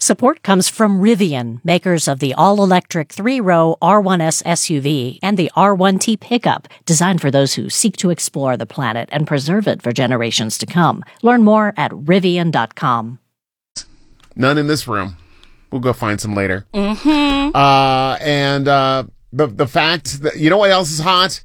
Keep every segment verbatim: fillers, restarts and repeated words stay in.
Support comes from Rivian, makers of the all-electric three-row R one S S U V and the R one T pickup, designed for those who seek to explore the planet and preserve it for generations to come. Learn more at rivian dot com. None in this room. We'll go find some later. Mm-hmm. Uh, and uh, the the fact that, you know what else is hot?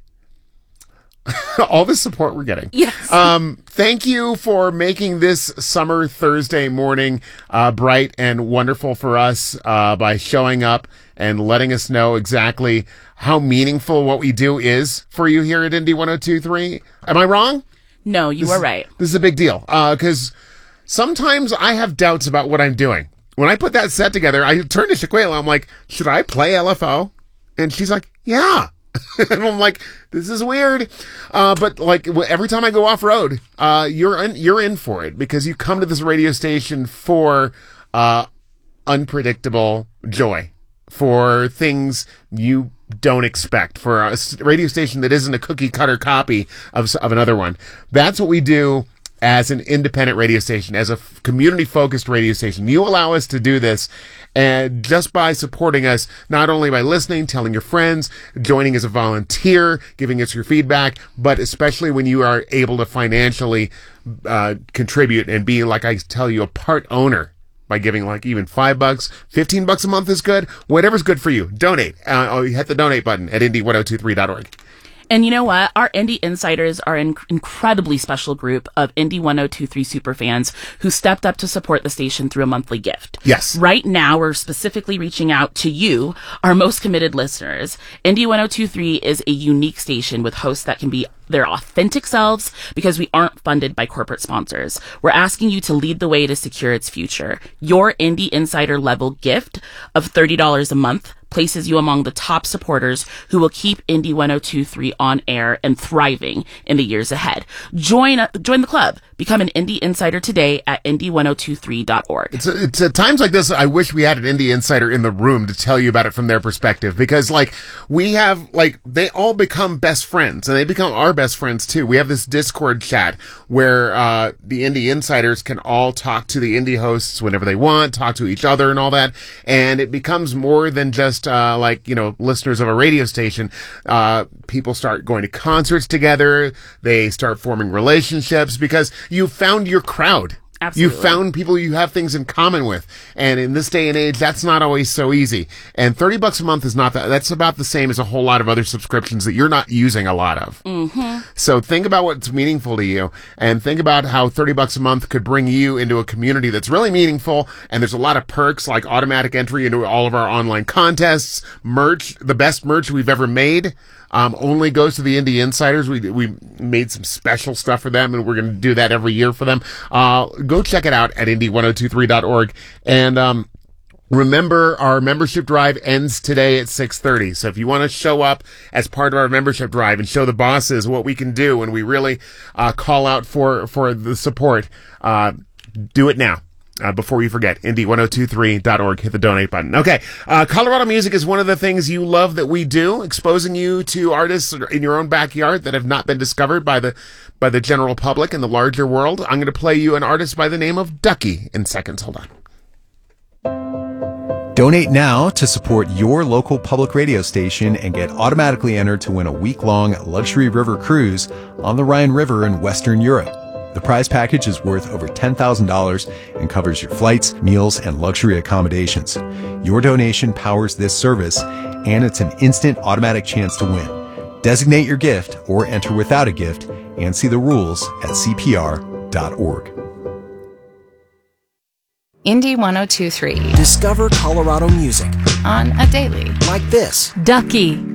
All the support we're getting. Yes. Um, thank you for making this summer Thursday morning uh, bright and wonderful for us uh, by showing up and letting us know exactly how meaningful what we do is for you here at Indy one oh two point three. Am I wrong? No, you this, are right. This is a big deal because uh, sometimes I have doubts about what I'm doing. When I put that set together, I turned to Shaquela. I'm like, should I play L F O? And she's like, yeah. And I'm like, this is weird. Uh, but like every time I go off road, uh, you're in, you're in for it because you come to this radio station for, uh, unpredictable joy, for things you don't expect, for a radio station that isn't a cookie cutter copy of, of another one. That's what we do as an independent radio station, as a f- community-focused radio station. You allow us to do this, and just by supporting us, not only by listening, telling your friends, joining as a volunteer, giving us your feedback, but especially when you are able to financially uh, contribute and be, like I tell you, a part owner by giving like even five bucks, fifteen bucks a month is good. Whatever's good for you. Donate. Uh, oh, you hit the donate button at indy ten twenty-three dot org. And you know what? Our Indy Insiders are an incredibly special group of Indy ten twenty-three superfans who stepped up to support the station through a monthly gift. Yes. Right now, we're specifically reaching out to you, our most committed listeners. Indy ten twenty-three is a unique station with hosts that can be their authentic selves because we aren't funded by corporate sponsors. We're asking you to lead the way to secure its future. Your Indy Insider level gift of thirty dollars a month places you among the top supporters who will keep Indy ten twenty-three on air and thriving in the years ahead. Join uh, join the club. Become an Indy Insider today at indy ten twenty-three dot org. It's, it's at times like this, I wish we had an Indy Insider in the room to tell you about it from their perspective, because like we have, like, they all become best friends, and they become our best friends too. We have this Discord chat where uh the Indy Insiders can all talk to the Indy hosts whenever they want, talk to each other and all that, and it becomes more than just uh like, you know, listeners of a radio station. Uh people start going to concerts together, they start forming relationships because you found your crowd. Absolutely. You found people you have things in common with. And in this day and age, that's not always so easy. And thirty bucks a month is not that. That's about the same as a whole lot of other subscriptions that you're not using a lot of. Mm-hmm. So think about what's meaningful to you, and think about how thirty bucks a month could bring you into a community that's really meaningful. And there's a lot of perks like automatic entry into all of our online contests, merch, the best merch we've ever made. Um, only goes to the Indy Insiders. We we made some special stuff for them, and we're going to do that every year for them. Uh, go check it out at indy ten twenty-three dot org. And um, remember, our membership drive ends today at six thirty. So if you want to show up as part of our membership drive and show the bosses what we can do, and we really uh, call out for, for the support, uh, do it now. Uh, before you forget, indy ten twenty-three dot org. Hit the donate button. Okay. Uh, Colorado music is one of the things you love that we do, exposing you to artists in your own backyard that have not been discovered by the by the general public in the larger world. I'm going to play you an artist by the name of Ducky in seconds. Hold on. Donate now to support your local public radio station and get automatically entered to win a week-long luxury river cruise on the Rhine River in Western Europe. The prize package is worth over ten thousand dollars and covers your flights, meals, and luxury accommodations. Your donation powers this service, and it's an instant automatic chance to win. Designate your gift or enter without a gift and see the rules at c p r dot org. Indy ten twenty-three. Discover Colorado music on a daily. like this. Ducky